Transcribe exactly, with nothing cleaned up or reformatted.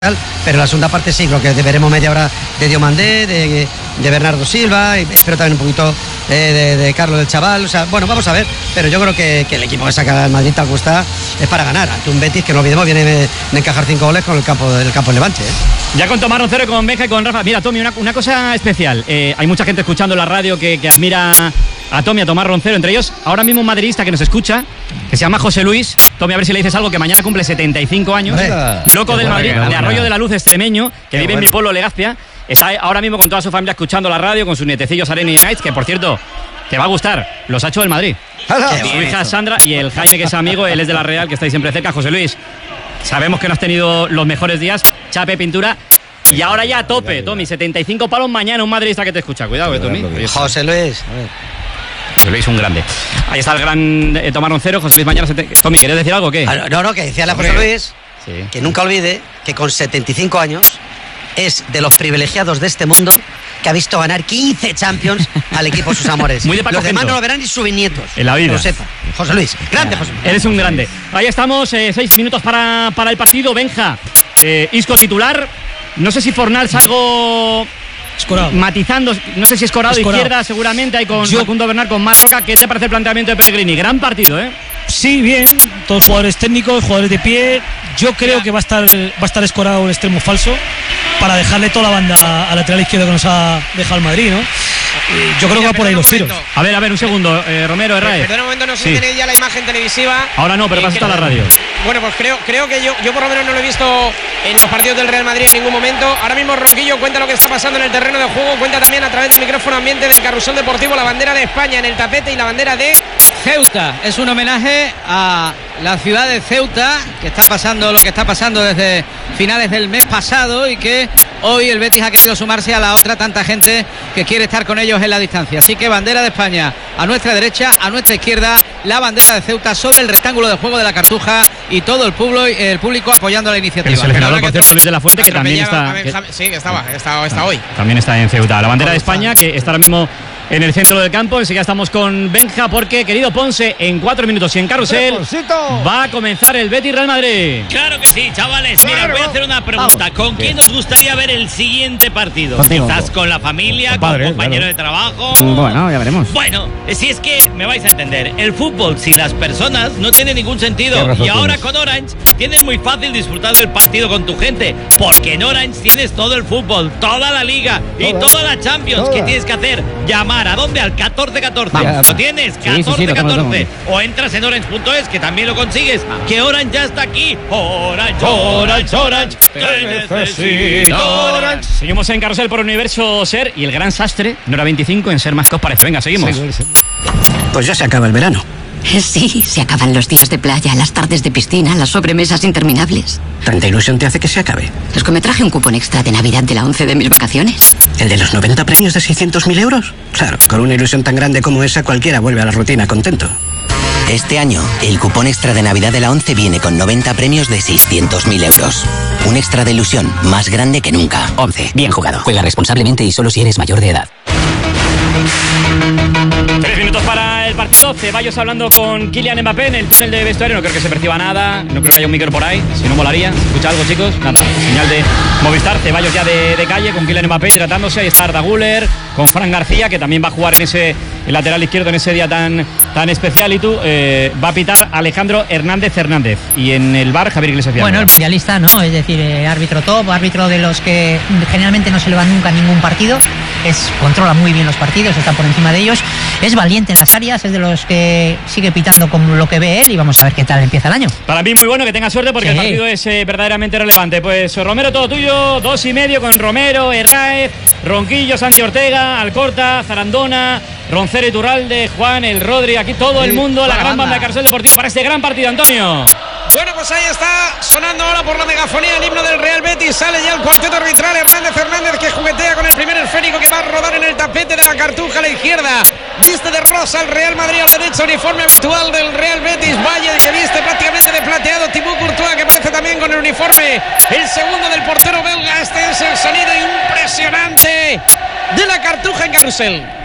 pero la segunda parte sí, creo que veremos media hora de Diomandé, de, de Bernardo Silva, y espero también un poquito de, de, de Carlos del Chaval. O sea, bueno, vamos a ver, pero yo creo que, que el equipo que saca al Madrid tal como está es para ganar. Ante un Betis que no olvidemos viene de, de encajar cinco goles con el campo del campo del Levante, ¿eh? Ya con Tomás Roncero, con Benja y con Rafa. Mira, Tommy, una, una cosa especial. Eh, hay mucha gente escuchando en la radio que, que admira a Tommy, a Tomás Roncero, entre ellos ahora mismo un madridista que nos escucha, que se llama José Luis. Tommy, a ver si le dices algo, que mañana cumple setenta y cinco años. Venga. Loco del Madrid, de Arroyo de la Luz extremeño, que Qué vive bueno. en mi pueblo, Legazpia. Está ahora mismo con toda su familia escuchando la radio, con sus nietecillos Arena y Nights, que por cierto, te va a gustar, los ha hecho del Madrid. Qué Su hija Sandra y el Jaime, que es amigo, él es de la Real, que estáis siempre cerca. José Luis, sabemos que no has tenido los mejores días, chape, pintura. Y ahora ya a tope, Tommy, setenta y cinco palos mañana, un madridista que te escucha. Cuidado, eh, Tommy. José Luis, a ver. José Luis, un grande. Ahí está el gran eh, Tomás Roncero. José Luis mañana. sete- Tommy, ¿quieres decir algo o qué? Ah, No, no, que decía la José Luis Sí. que nunca olvide que con setenta y cinco años es de los privilegiados de este mundo que ha visto ganar quince Champions al equipo de sus amores. Muy de Paco Los demás Gento. no lo verán ni sus bisnietos. En la vida. Que lo sepa. José Luis, grande José Luis. Eres un grande. Ahí estamos, eh, seis minutos para, para el partido. Benja, eh, Isco titular. No sé si Fornals algo Escorado. matizando, no sé si Escorado de Escorado. izquierda seguramente, hay con Yo- Facundo Bernal, con Marroca. ¿Qué te parece el planteamiento de Pellegrini? Gran partido, ¿eh? Sí, bien, todos jugadores técnicos, jugadores de pie. Yo creo que va a estar va a estar Escorado el extremo falso para dejarle toda la banda al lateral izquierdo que nos ha dejado el Madrid, ¿no? Eh, Yo creo que va por ahí los tiros. A ver, a ver, un segundo, eh, Romero, Herrera. Perdón un momento, no sé Sí. si tenéis ya la imagen televisiva. Ahora no, pero Eh, pasa hasta creo- la radio. Bueno, pues creo, creo que yo, yo por lo menos no lo he visto en los partidos del Real Madrid en ningún momento. Ahora mismo Ronquillo cuenta lo que está pasando en el terreno de juego, cuenta también a través del micrófono ambiente del Carrusel Deportivo la bandera de España en el tapete y la bandera de Ceuta. Es un homenaje a la ciudad de Ceuta, que está pasando lo que está pasando desde finales del mes pasado y que hoy el Betis ha querido sumarse a la otra tanta gente que quiere estar con ellos en la distancia. Así que bandera de España a nuestra derecha, a nuestra izquierda, la bandera de Ceuta sobre el rectángulo de juego de la Cartuja y todo el público, el público apoyando la iniciativa. El seleccionador, por Perdona que cierto, Luis de la Fuente, que también atropellaba está, a que- Benjamín- Sí, que estaba, estaba, está hoy. también está en Ceuta. La bandera de España, que está ahora mismo en el centro del campo. Enseguida estamos con Benja, porque, querido Ponce, en cuatro minutos y en Carrusel va a comenzar el Betis Real Madrid. Claro que sí, chavales. Mira, voy a hacer una pregunta. ¿Con quién os gustaría ver el siguiente partido? Contigo. Quizás con la familia, con padre, compañero claro. de trabajo. Bueno, ya veremos. Bueno, si es que me vais a entender, el fútbol sin las personas no tiene ningún sentido. Y ahora con Orange tienes muy fácil disfrutar del partido con tu gente, porque en Orange tienes todo el fútbol, toda la liga y toda la Champions. ¿Qué tienes que hacer? Llamar a dónde? Al catorce catorce. ¿Lo tienes? sí, sí, catorce lo tengo, lo catorce. tengo. O entras en orange punto es, que también lo consigues. Que Orange ya está aquí. Orange, Orange, Orange. Te necesito. Orange. Seguimos en Carrusel por Universo Ser y el gran sastre, Nora veinticinco, en Ser más que os parece. Venga, seguimos. Pues ya se acaba el verano. Sí, se acaban los días de playa, las tardes de piscina, las sobremesas interminables. ¿Tanta ilusión te hace que se acabe? Es que me traje un cupón extra de Navidad de la once de mis vacaciones. ¿El de los noventa premios de seiscientos mil euros? Claro, con una ilusión tan grande como esa cualquiera vuelve a la rutina contento. Este año, el cupón extra de Navidad de la ONCE viene con noventa premios de seiscientos mil euros. Un extra de ilusión más grande que nunca. once. Bien jugado. Juega responsablemente y solo si eres mayor de edad. Tres minutos para el partido. Ceballos hablando con Kylian Mbappé en el túnel de vestuario. No creo que se perciba nada. No creo que haya un micro por ahí. Si no, molaría. ¿Se escucha algo, chicos? Nada. Señal de Movistar. Ceballos ya de, de calle con Kylian Mbappé hidratándose. Ahí está Arda Güler con Fran García, que también va a jugar en ese el lateral izquierdo en ese día tan, tan especial. Y tú, eh, va a pitar Alejandro Hernández Hernández. Y en el bar, Javier Iglesias. Bueno, el mundialista, ¿no? Es decir, eh, árbitro top, árbitro de los que generalmente no se le va nunca a ningún partido. Es, controla muy bien los partidos, está por encima de ellos. Es valiente en las áreas, es de los que sigue pitando como lo que ve él y vamos a ver qué tal empieza el año. Para mí muy bueno, que tenga suerte porque Sí. el partido es eh, verdaderamente relevante. Pues Romero, todo tuyo, dos y medio con Romero, Herráez, Ronquillo, Santi Ortega, Alcorta, Zarandona, Roncero, Iturralde, Juan, el Rodri, aquí todo el mundo, la gran banda de Carrusel Deportivo para este gran partido, Antonio. Bueno, pues ahí está sonando ahora por la megafonía el himno del Real Betis. Sale ya el cuarteto arbitral. Hernández Hernández, que juguetea con el primer esférico que va a rodar en el tapete de la Cartuja a la izquierda. Viste de rosa el Real Madrid al derecho, uniforme habitual del Real Betis. Valle, que viste prácticamente de plateado. Thibaut Courtois, que aparece también con el uniforme. El segundo del portero belga. Este es el sonido impresionante de la Cartuja en Carrusel.